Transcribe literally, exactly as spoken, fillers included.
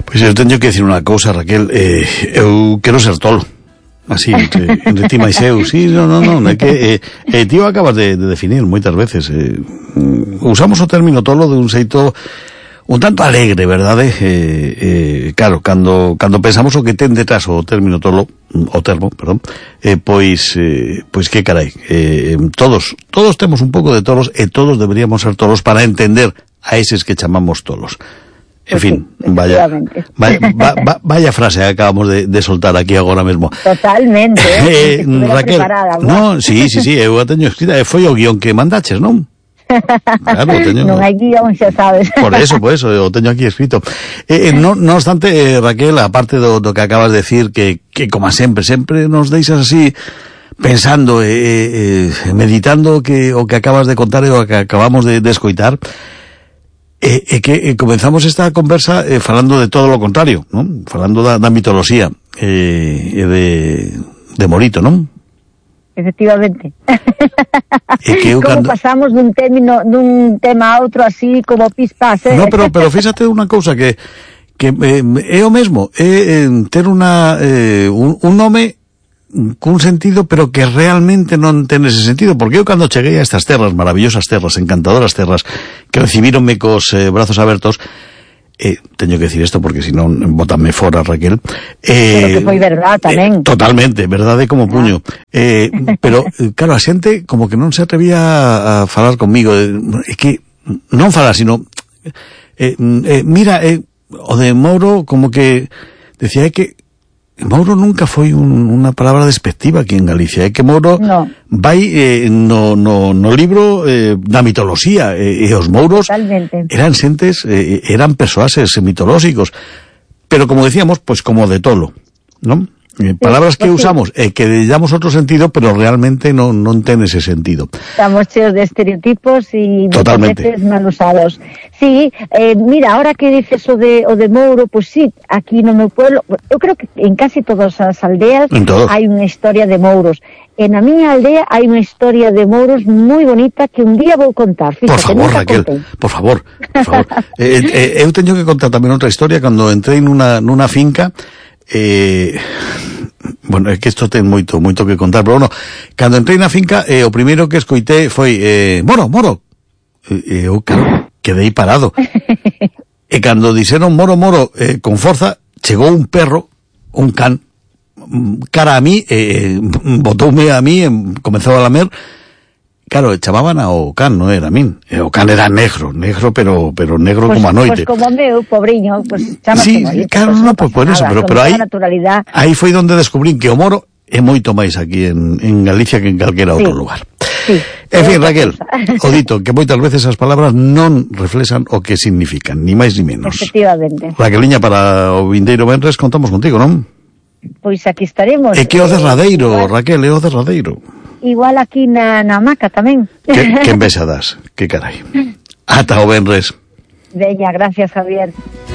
Pois eu teño que dicir unha cousa, Raquel, eh, eu quero ser tolo. Así, entre, entre ti máis eu, sí, non, non, non, é que eh, eh, ti o acabas de, de definir moitas veces. Eh, usamos o término tolo de un xeito un tanto alegre, verdade? Eh, eh, claro, cando, cando pensamos o que ten detrás o término tolo, o termo, perdón, eh, pois, eh, pois que carai, eh, todos, todos temos un pouco de tolos e todos deberíamos ser tolos para entender a eses que chamamos tolos. En pues fin, sí, vaya, vaya, vaya, vaya frase que acabamos de, de soltar aquí agora mesmo. Totalmente, eh, eh Raquel, no, sí, sí, sí, eu a teño escrita, foi o guión que mandaches, non? Claro, teño, non hai guión, xa sabes. Por eso, por eso, o teño aquí escrito. Eh, eh, no, no obstante, eh, Raquel, aparte do, do que acabas de decir, que, que como sempre, sempre nos deixas así pensando, eh, eh, meditando que o que acabas de contar e o que acabamos de, de escoitar, é eh, eh, que eh, comenzamos esta conversa eh, falando de todo lo contrario, non? Falando da, da mitoloxía eh, e de, de Morito, non? Efectivamente. E que eu como cando... pasamos dun término, dun tema a outro así como pispas, eh? No, pero, pero fíxate unha cousa que, que eh, é o mesmo, é eh, ter unha, eh, un, un nome cun sentido, pero que realmente non ten ese sentido, porque eu cando cheguei a estas terras, maravillosas terras, encantadoras terras, que recibíronme cos eh, brazos abertos, eh, teño que decir isto porque si non bótame fora, Raquel, eh, pero que foi verdad tamén, eh, totalmente, verdade como puño, eh, pero claro, a xente como que non se atrevía a falar comigo, é que non falar, sino eh, eh, mira, eh, o de Mouro como que decía, é que Mouro nunca foi un, unha palabra despectiva aquí en Galicia, é que Mouro no. vai eh, no, no, no libro eh, da mitoloxía, eh, e os mouros Totalmente. Eran xentes, eh, eran persoases mitolóxicos, pero como decíamos, pues como de tolo, non? Eh, palabras sí, que pues usamos e eh, que le damos outro sentido, pero realmente non, non ten ese sentido. Estamos cheos de estereotipos e muchas veces mal usados. Sí, eh, mira, ahora que dices o de, o de Mouro, pues sí, aquí no meu pueblo, eu creo que en casi todas as aldeas hai unha historia de mouros. En a miña aldea hai unha historia de mouros moi bonita que un día vou contar. Fíjate, por favor, Raquel, contei. por favor, por favor. eh, eh, eu teño que contar tamén outra historia cando entrei nunha, nunha finca. Eh, bueno, é que isto ten moito moito que contar, pero bueno, cando entrei na finca, eh, o primeiro que escoitei foi eh, Moro, Moro, e eu claro, quedei parado e cando dixeron Moro, Moro eh, con forza, chegou un perro, un can cara a mí, eh, botoume a mí, comezou a lamer. Claro, chamaban ao can, non era a min. O can era negro, negro, pero pero negro pues, como a noite. Pois pues como meu, pobriño, pues chámase sí, Morito. Claro, pues, no, no pues por eso, pero, pero aí, aí foi onde descubrín que o moro é moito máis aquí en, en Galicia que en calquera sí. outro lugar. Sí. En fin, Raquel, o dito, que moitas veces as palabras non reflexan o que significan, ni máis ni menos. Efectivamente. Raqueliña, para o vindeiro venres contamos contigo, non? Pois aquí estaremos. É que o derradeiro, eh, Raquel, é o derradeiro. Igual aquí na, na hamaca tamén. Que, que envexa das, que carai. Ata o venres. Veña, gracias, Javier.